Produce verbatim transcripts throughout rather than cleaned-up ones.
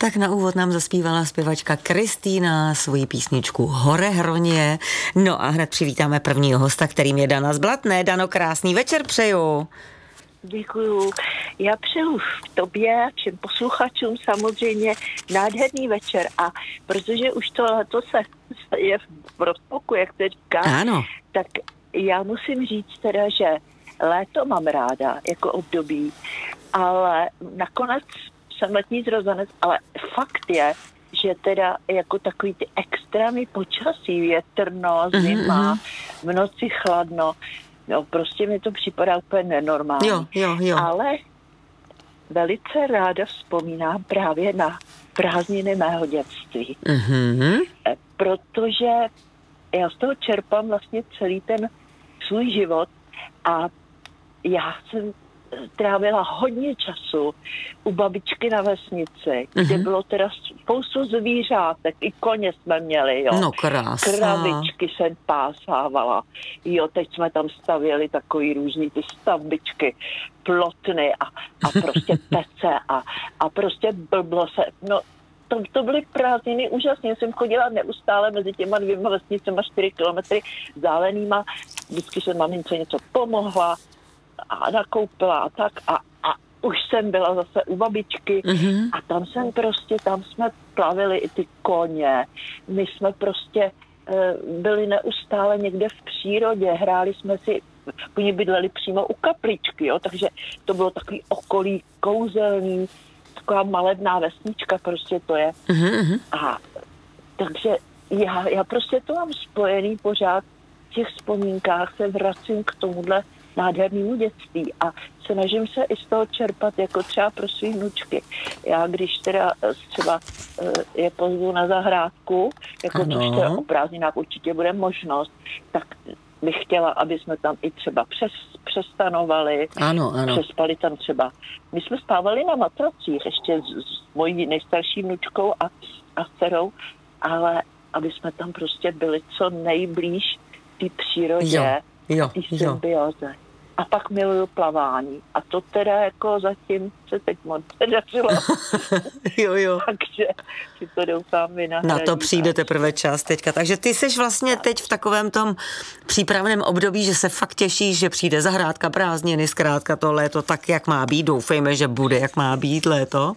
Tak na úvod nám zaspívala zpěvačka Kristýna svoji písničku Hore hroně. No a hned přivítáme prvního hosta, kterým je Dana z Blatné. Dano, krásný večer přeju. Děkuju. Já přeju tobě, všem posluchačům samozřejmě nádherný večer a protože už to leto se je v rozpoku, jak se říká, ano. Tak já musím říct teda, že léto mám ráda jako období, ale nakonec jsem letní zrozenec, ale fakt je, že teda jako takový ty extrémy počasí, větrno, zima, mm-hmm. v noci chladno, no prostě mi to připadá úplně nenormální. Jo, jo, jo. Ale velice ráda vzpomínám právě na prázdniny mého dětství. Mm-hmm. Protože já z toho čerpám vlastně celý ten svůj život a já jsem trávila hodně času u babičky na vesnici, mm-hmm. kde bylo teda spoustu zvířátek, i koně jsme měli, jo. No krása. Kravičky jsem pásávala, jo, teď jsme tam stavěli takový různý ty stavbičky, plotny a, a prostě pece a, a prostě blblo se, no to, to byly prázdniny úžasně, jsem chodila neustále mezi těma dvěma vesnicema čtyři kilometry vzdálenýma, vždycky jsem mamince něco pomohla a nakoupila a tak a, a už jsem byla zase u babičky mm-hmm. a tam jsem prostě, tam jsme plavili i ty koně, my jsme prostě e, byli neustále někde v přírodě, hráli jsme si, oni bydleli přímo u kapličky, jo, takže to bylo takový okolí kouzelný, taková malebná vesnička, prostě to je. Mm-hmm. A takže já, já prostě to mám spojený pořád v těch vzpomínkách, se vracím k tomuhle nádhernému dětství a snažím se i z toho čerpat jako třeba pro svý vnučky. Já když teda třeba je pozvu na zahrádku, jako ano. což teda o prázdninách určitě bude možnost, tak bych chtěla, aby jsme tam i třeba přes, přestanovali, ano, ano. přespali tam třeba. My jsme spávali na matracích ještě s, s mojí nejstarší vnučkou a, a dcerou, ale aby jsme tam prostě byli co nejblíž té přírodě, Jo, té symbioze. A pak miluju plavání. A to teda jako zatím se teď moc nedařilo. jo, jo. Takže si to doufám vynahradí. Na to přijde teprve čas teďka. Takže ty seš vlastně teď v takovém tom přípravném období, že se fakt těšíš, že přijde zahrádka, prázdniny, zkrátka to léto tak, jak má být. Doufejme, že bude, jak má být léto.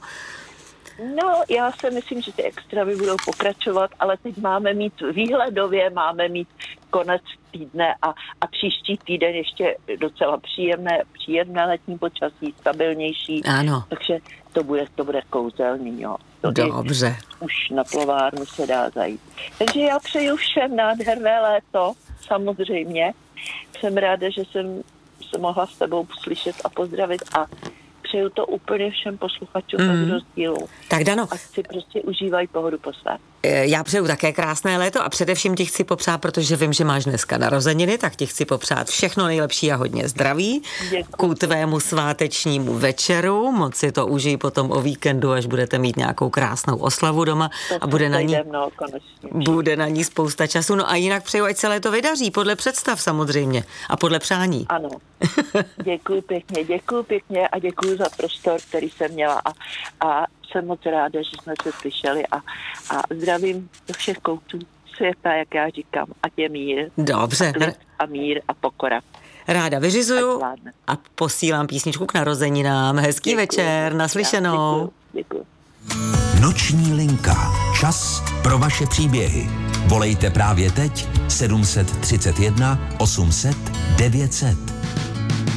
No, já si myslím, že ty extravy budou pokračovat, ale teď máme mít výhledově, máme mít konec týdne a, a příští týden ještě docela příjemné, příjemné letní počasí, stabilnější. Ano. Takže to bude, to bude kouzelný, jo. To Dobře. Už na plovárnu se dá zajít. Takže já přeju všem nádherné léto, samozřejmě. Jsem ráda, že jsem se mohla s tebou slyšet a pozdravit a přeju to úplně všem posluchačům mm. bez rozdílu. Tak Dano. Ať si prostě užívají pohodu po své. Já přeju také krásné léto a především ti chci popřát, protože vím, že máš dneska narozeniny, tak ti chci popřát všechno nejlepší a hodně zdraví. Děkuji. K tvému svátečnímu večeru. Moc si to užij potom o víkendu, až budete mít nějakou krásnou oslavu doma to a bude na, ní, mnou, bude na ní spousta času. No a jinak přeju, ať se léto vydaří, podle představ samozřejmě a podle přání. Ano. Děkuji pěkně, děkuji pěkně a děkuji za prostor, který jsem měla a, a jsem moc ráda, že jsme se slyšeli a, a zdravím do všech koutů světa, jak já říkám, ať je mír. Dobře. A, a mír a pokora. Ráda vyřizuju a posílám písničku k narozeninám. Hezký děkuji. Večer, naslyšenou. Děkuji, děkuji. Noční linka. Čas pro vaše příběhy. Volejte právě teď sedm set třicet jedna osm set devět set.